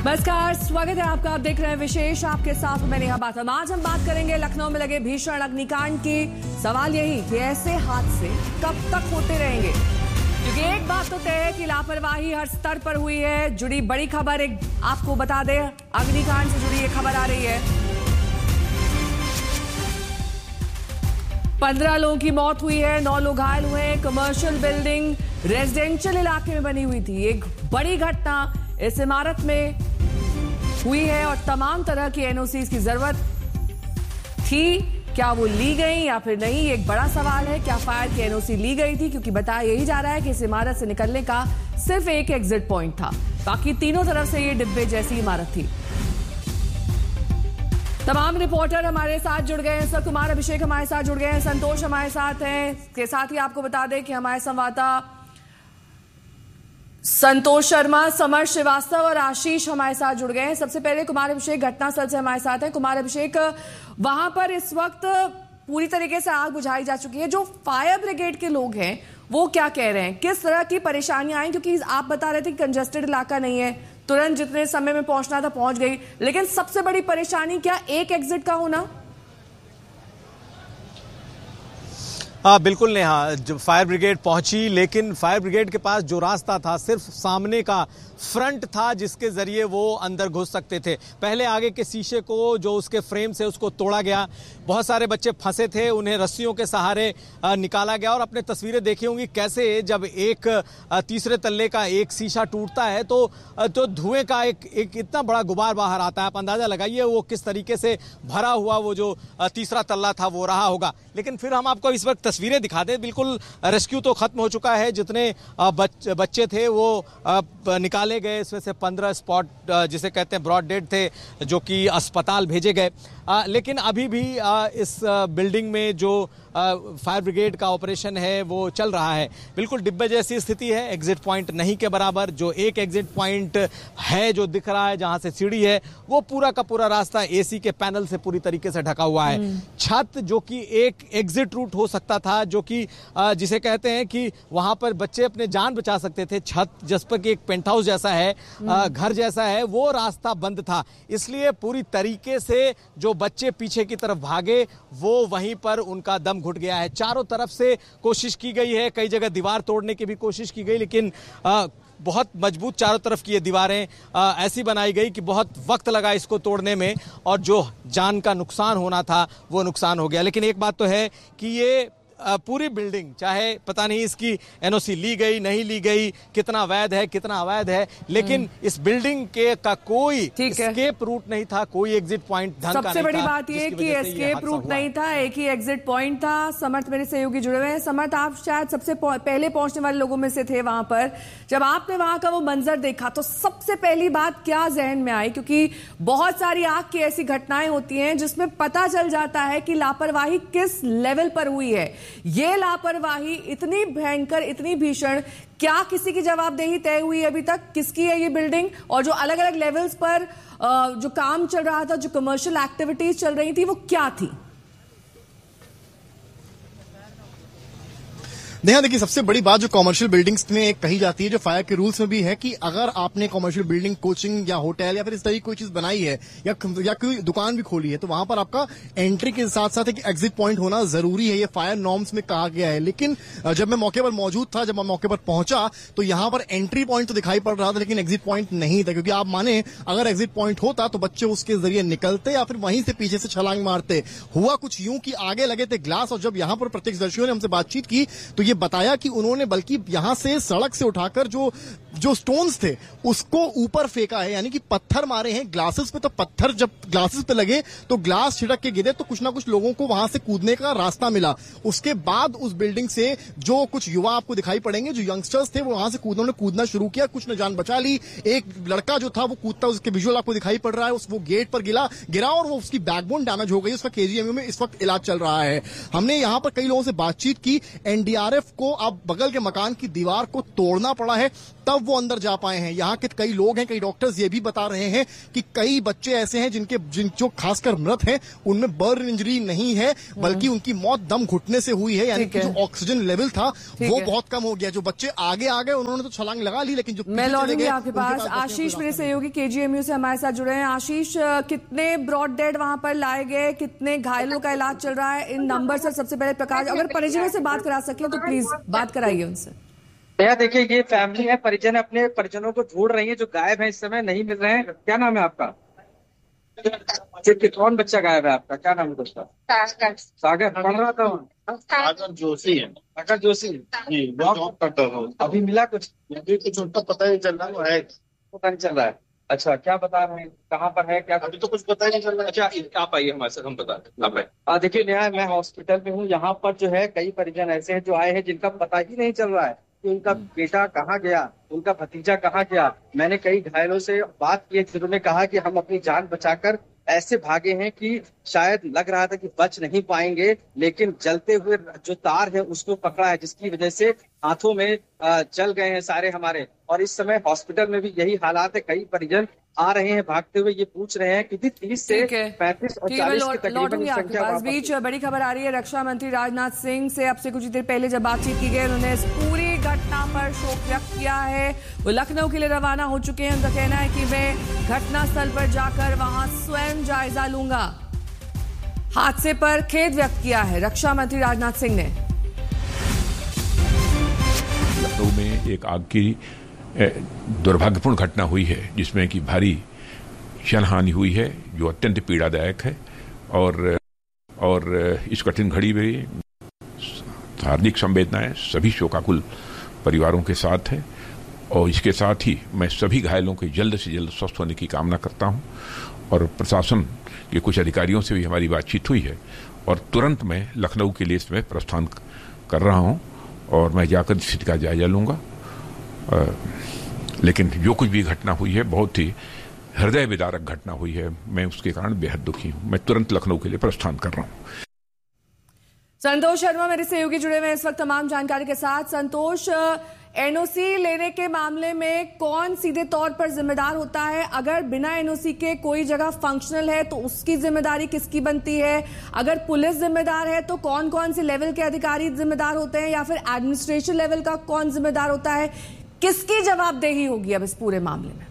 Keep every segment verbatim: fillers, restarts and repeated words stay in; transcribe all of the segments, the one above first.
नमस्कार, स्वागत है आपका। आप देख रहे हैं विशेष, आपके साथ मैं नेहा बाथम। आज हम बात करेंगे लखनऊ में लगे भीषण अग्निकांड की। सवाल यही कि ऐसे हादसे कब तक होते रहेंगे, क्योंकि एक बात तो तय है कि लापरवाही हर स्तर पर हुई है। जुड़ी बड़ी खबर एक आपको बता दें, अग्निकांड से जुड़ी ये खबर आ रही है। पंद्रह लोगों की मौत हुई है, नौ लोग घायल हुए हैं। कमर्शियल बिल्डिंग रेजिडेंशियल इलाके में बनी हुई थी। एक बड़ी घटना इस इमारत में हुई है और तमाम तरह की एनओसी की जरूरत थी। क्या वो ली गई या फिर नहीं, एक बड़ा सवाल है। क्या फायर की एनओसी ली गई थी, क्योंकि बताया यही जा रहा है कि इस इमारत से निकलने का सिर्फ एक एग्जिट पॉइंट था, बाकी तीनों तरफ से ये डिब्बे जैसी इमारत थी। तमाम रिपोर्टर हमारे साथ जुड़ गए हैं। सर कुमार अभिषेक हमारे साथ जुड़ गए हैं, संतोष हमारे साथ हैं। के साथ ही आपको बता दें कि हमारे संवाददाता संतोष शर्मा, समर श्रीवास्तव और आशीष हमारे साथ जुड़ गए हैं। सबसे पहले कुमार अभिषेक घटनास्थल से हमारे साथ हैं। कुमार अभिषेक, वहां पर इस वक्त पूरी तरीके से आग बुझाई जा चुकी है। जो फायर ब्रिगेड के लोग हैं वो क्या कह रहे हैं, किस तरह की परेशानियां आई? क्योंकि आप बता रहे थे कि कंजेस्टेड इलाका नहीं है, तुरंत जितने समय में पहुंचना था पहुंच गई, लेकिन सबसे बड़ी परेशानी क्या एक एग्जिट का होना? हाँ बिल्कुल नेहा, जब फायर ब्रिगेड पहुंची, लेकिन फायर ब्रिगेड के पास जो रास्ता था सिर्फ सामने का फ्रंट था जिसके जरिए वो अंदर घुस सकते थे। पहले आगे के शीशे को जो उसके फ्रेम से उसको तोड़ा गया। बहुत सारे बच्चे फंसे थे, उन्हें रस्सियों के सहारे निकाला गया। और आपने तस्वीरें देखी होंगी कैसे जब एक तीसरे तल्ले का एक शीशा टूटता है तो तो धुएं का एक एक इतना बड़ा गुबार बाहर आता है। आप अंदाजा लगाइए वो किस तरीके से भरा हुआ वो जो तीसरा तल्ला था वो रहा होगा। लेकिन फिर हम आपको इस वक्त तस्वीरें दिखा दें। बिल्कुल रेस्क्यू तो खत्म हो चुका है, जितने बच, बच्चे थे वो निकाले गए। इसमें से पंद्रह स्पॉट जिसे कहते हैं ब्रॉड डेड थे, जो कि अस्पताल भेजे गए। आ, लेकिन अभी भी आ, इस आ, बिल्डिंग में जो आ, फायर ब्रिगेड का ऑपरेशन है वो चल रहा है। बिल्कुल डिब्बे जैसी स्थिति है, एग्जिट पॉइंट नहीं के बराबर। जो एक एग्जिट पॉइंट है जो दिख रहा है जहां से सीढ़ी है, वो पूरा का पूरा रास्ता एसी के पैनल से पूरी तरीके से ढका हुआ है। छत जो कि एक एग्जिट रूट हो सकता था, जो कि जिसे कहते हैं कि वहां पर बच्चे अपने जान बचा सकते थे। छत जिस पर कि एक पेंट हाउस जैसा है, घर जैसा है, वो रास्ता बंद था। इसलिए पूरी तरीके से जो बच्चे पीछे की तरफ भागे वो वहीं पर उनका दम घुट गया है। चारों तरफ से कोशिश की गई है, कई जगह दीवार तोड़ने की भी कोशिश की गई, लेकिन आ, बहुत मजबूत चारों तरफ की ये दीवारें आ, ऐसी बनाई गई कि बहुत वक्त लगा इसको तोड़ने में, और जो जान का नुकसान होना था वो नुकसान हो गया। लेकिन एक बात तो है कि ये पूरी बिल्डिंग, चाहे पता नहीं इसकी एनओसी ली गई नहीं ली गई, कितना वैध है कितना अवैध है, लेकिन इस बिल्डिंग के का कोई एस्केप रूट नहीं था, कोई एग्जिट पॉइंट ढंग का नहीं था। सबसे बड़ी बात यह कि एस्केप रूट नहीं था, एक ही एग्जिट पॉइंट था। समर्थ मेरे सहयोगी जुड़े हुए हैं। समर्थ, आप शायद सबसे पहले पहुंचने वाले लोगों में से थे वहां पर। जब आपने वहां का वो मंजर देखा तो सबसे पहली बात क्या जहन में आई? क्योंकि बहुत सारी आग की ऐसी घटनाएं होती हैं जिसमें पता चल जाता है कि लापरवाही किस लेवल पर हुई है। ये लापरवाही इतनी भयंकर, इतनी भीषण, क्या किसी की जवाबदेही तय हुई अभी तक? किसकी है ये बिल्डिंग? और जो अलग अलग लेवल्स पर जो काम चल रहा था, जो कमर्शियल एक्टिविटीज चल रही थी, वो क्या थी? नेहा देखिए, सबसे बड़ी बात जो कॉमर्शियल बिल्डिंग्स में एक कही जाती है, जो फायर के रूल्स में भी है, कि अगर आपने कॉमर्शियल बिल्डिंग, कोचिंग या होटल या फिर इस तरह की कोई चीज बनाई है या या कोई दुकान भी खोली है, तो वहां पर आपका एंट्री के साथ साथ एक एग्जिट पॉइंट होना जरूरी है। ये फायर नॉर्म्स में कहा गया है। लेकिन जब मैं मौके पर मौजूद था, जब मैं मौके पर पहुंचा, तो यहां पर एंट्री पॉइंट तो दिखाई पड़ रहा था, लेकिन एग्जिट पॉइंट नहीं था। क्योंकि आप माने, अगर एग्जिट पॉइंट होता तो बच्चे उसके जरिए निकलते या फिर वहीं से पीछे से छलांग मारते। हुआ कुछ यूं कि आगे लगे थे ग्लास, और जब यहां पर प्रत्यक्षदर्शियों ने हमसे बातचीत की तो ये बताया कि उन्होंने बल्कि यहां से सड़क से उठाकर जो जो स्टोन्स थे उसको ऊपर फेंका है, यानी कि पत्थर मारे हैं ग्लासेस पे। तो पत्थर जब ग्लासेस पे लगे तो ग्लास छिड़क के गिरे, तो कुछ ना कुछ लोगों को वहां से कूदने का रास्ता मिला। उसके बाद उस बिल्डिंग से जो कुछ युवा आपको दिखाई पड़ेंगे, जो यंगस्टर्स थे, वो वहां से कूदने कूदना शुरू किया। कुछ ने जान बचा ली। एक लड़का जो था वो कूदता, उसके विजुअल आपको दिखाई पड़ रहा है, उस वो गेट पर गिरा गिरा और वो उसकी बैकबोन डैमेज हो गई। उसका केजीएमयू में इस वक्त इलाज चल रहा है। हमने यहां पर कई लोगों से बातचीत की। एनडीआरएफ को अब बगल के मकान की दीवार को तोड़ना पड़ा है। तब वो अंदर जा पाए हैं। यहाँ के कई लोग हैं, कई डॉक्टर्स ये भी बता रहे हैं कि कई बच्चे ऐसे हैं जिनके जिन जो खासकर मृत हैं उनमें बर्न इंजरी नहीं है, बल्कि उनकी मौत दम घुटने से हुई है, यानी कि जो ऑक्सीजन लेवल था वो बहुत कम हो गया। जो बच्चे आगे आ गए उन्होंने तो छलांग लगा ली, लेकिन जो मैं लौटूंगी आपके पास। आशीष मेरे सहयोगी केजीएमयू से हमारे साथ जुड़े हैं। आशीष, कितने ब्रॉड डेड वहां पर लाए गए, कितने घायलों का इलाज चल रहा है, इन नंबर से सबसे पहले प्रकाश, अगर परिजनों से बात करा सके तो प्लीज बात कराइए उनसे। भैया देखिए, ये फैमिली है, परिजन अपने परिजनों को ढूंढ रही है जो गायब है, इस समय नहीं मिल रहे हैं। क्या नाम है आपका? कौन बच्चा गायब है आपका? क्या नाम है दोस्तों? सागर। सागर पढ़ रहा था? सागर जोशी है। सागर जोशी जी, वो जॉब करता था। अभी मिला कुछ? अभी कुछ उनका पता नहीं चल रहा है, पता नहीं चल रहा है। अच्छा, क्या बता रहे हैं, कहाँ पर है, क्या? अभी तो कुछ पता ही नहीं चल रहा है। अच्छा, आप आइए हमारे साथ, हम बता दें। देखिए न्याय, मैं हॉस्पिटल में हूँ, यहाँ पर जो है कई परिजन ऐसे हैं जो आए हैं जिनका पता ही नहीं चल रहा है कि उनका बेटा कहाँ गया, उनका भतीजा कहाँ गया। मैंने कई घायलों से बात की, जिन्होंने कहा कि हम अपनी जान बचाकर ऐसे भागे हैं कि शायद लग रहा था कि बच नहीं पाएंगे, लेकिन जलते हुए जो तार है उसको पकड़ा है, जिसकी वजह से हाथों में जल गए हैं सारे हमारे। और इस समय हॉस्पिटल में भी यही हालात है। कई परिजन आ रहे हैं भागते हुए, ये पूछ रहे हैं कि तीस से पैंतीस और चालीस की तकरीबन संख्या। इस बीच बड़ी खबर आ रही है, रक्षा मंत्री राजनाथ सिंह से अब से कुछ देर पहले जब बातचीत की गई, उन्होंने इस पूरी घटना पर शोक व्यक्त किया है। वो लखनऊ के लिए रवाना हो चुके हैं। उनका कहना है कि मैं घटनास्थल पर जाकर वहां स्वयं जायजा लूंगा। हादसे पर खेद व्यक्त किया है रक्षा मंत्री राजनाथ सिंह ने। लखनऊ में एक आग की दुर्भाग्यपूर्ण घटना हुई है, जिसमें कि भारी जनहानि हुई है, जो अत्यंत पीड़ादायक है। और और इस कठिन घड़ी में हार्दिक संवेदनाएं सभी शोकाकुल परिवारों के साथ है। और इसके साथ ही मैं सभी घायलों के जल्द से जल्द स्वस्थ होने की कामना करता हूं। और प्रशासन के कुछ अधिकारियों से भी हमारी बातचीत हुई है, और तुरंत मैं लखनऊ के लिए इसमें प्रस्थान कर रहा हूं, और मैं जाकर स्थिति का जायजा लूंगा। आ, लेकिन जो कुछ भी घटना हुई है, बहुत ही हृदय विदारक घटना हुई है। मैं उसके कारण बेहद दुखी हूं। मैं तुरंत लखनऊ के लिए प्रस्थान कर रहा हूं। संतोष शर्मा मेरे सहयोगी जुड़े हुए हैं इस वक्त तमाम जानकारी के साथ। संतोष, एनओसी लेने के मामले में कौन सीधे तौर पर जिम्मेदार होता है? अगर बिना एनओसी के कोई जगह फंक्शनल है तो उसकी जिम्मेदारी किसकी बनती है? अगर पुलिस जिम्मेदार है तो कौन कौन से लेवल के अधिकारी जिम्मेदार होते हैं, या फिर एडमिनिस्ट्रेशन लेवल का कौन जिम्मेदार होता है? किसकी जवाबदेही होगी अब इस पूरे मामले में?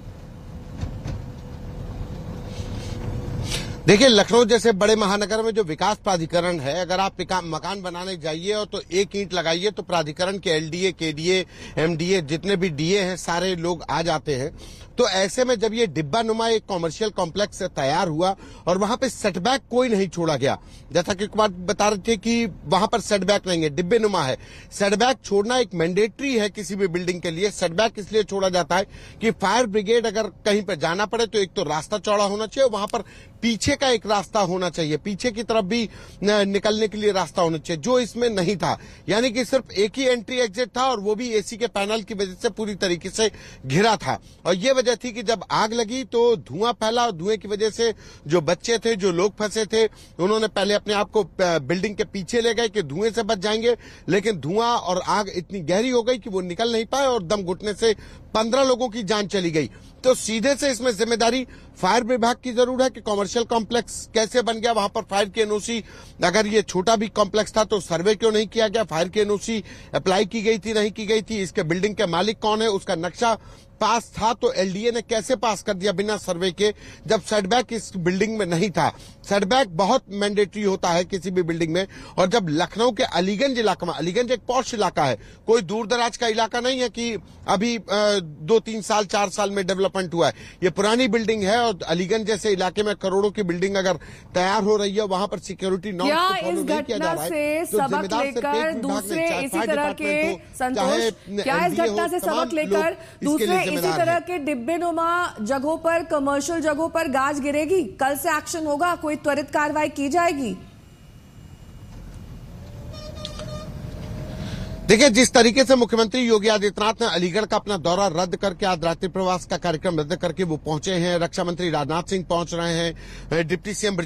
देखिए, लखनऊ जैसे बड़े महानगर में जो विकास प्राधिकरण है, अगर आप मकान बनाने जाइए और तो एक ईंट लगाइए तो प्राधिकरण के एलडीए, केडीए, एमडीए, जितने भी डीए हैं, सारे लोग आ जाते हैं। तो ऐसे में जब ये डिब्बा नुमा एक कॉमर्शियल कॉम्प्लेक्स से तैयार हुआ और वहां पे सेटबैक कोई नहीं छोड़ा गया, जैसा कि एक बात बता रहे थे कि वहां पर सेटबैक नहीं है, डिब्बे नुमा है। सेटबैक छोड़ना एक मैंडेटरी है किसी भी बिल्डिंग के लिए। सेटबैक इसलिए छोड़ा जाता है कि फायर ब्रिगेड अगर कहीं पर जाना पड़े तो एक तो रास्ता चौड़ा होना चाहिए, वहां पर पीछे का एक रास्ता होना चाहिए, पीछे की तरफ भी निकलने के लिए रास्ता होना चाहिए, जो इसमें नहीं था। यानी कि सिर्फ एक ही एंट्री एग्जिट था, और वो भी एसी के पैनल की वजह से पूरी तरीके से घिरा था। और ये वजह थी कि जब आग लगी तो धुआं फैला, और धुएं की वजह से जो बच्चे थे, जो लोग फंसे थे, उन्होंने पहले अपने आप को बिल्डिंग के पीछे ले गए कि धुएं से बच जाएंगे, लेकिन धुआं और आग इतनी गहरी हो गई कि वो निकल नहीं पाए, और दम घुटने से पंद्रह लोगों की जान चली गई। तो सीधे से इसमें जिम्मेदारी फायर विभाग की जरूर है कि कॉमर्शियल कॉम्प्लेक्स कैसे बन गया, वहां पर फायर की एनओसी, अगर ये छोटा भी कॉम्प्लेक्स था तो सर्वे क्यों नहीं किया गया, फायर की एनओसी अप्लाई की गई थी, नहीं की गई थी, इसके बिल्डिंग के मालिक कौन है, उसका नक्शा पास था तो एलडीए ने कैसे पास कर दिया बिना सर्वे के, जब सेटबैक इस बिल्डिंग में नहीं था। सेटबैक बहुत मैंडेटरी होता है किसी भी बिल्डिंग में। और जब लखनऊ के अलीगंज इलाका में, अलीगंज एक पॉश इलाका है, कोई दूर दराज का इलाका नहीं है कि अभी दो तीन साल चार साल में डेवलपमेंट हुआ है, ये पुरानी बिल्डिंग है। और अलीगंज जैसे इलाके में करोड़ों की बिल्डिंग अगर तैयार हो रही है, वहां पर सिक्योरिटी नॉर्म्स को फॉलो नहीं किया जा रहा है, तो जिम्मेदार सिर्फ दूसरे इसी तरह के संतोष, क्या इस घटना से सबक लेकर दूसरे इसी तरह के डिब्बे नुमा जगहों पर, कमर्शियल जगहों पर गाज गिरेगी? कल से एक्शन होगा, कोई त्वरित कार्रवाई की जाएगी? देखिए, जिस तरीके से मुख्यमंत्री योगी आदित्यनाथ ने अलीगढ़ का अपना दौरा रद्द करके आज रात्रि प्रवास का कार्यक्रम रद्द करके वो पहुंचे हैं, रक्षा मंत्री राजनाथ सिंह पहुंच रहे हैं, डिप्टी सीएम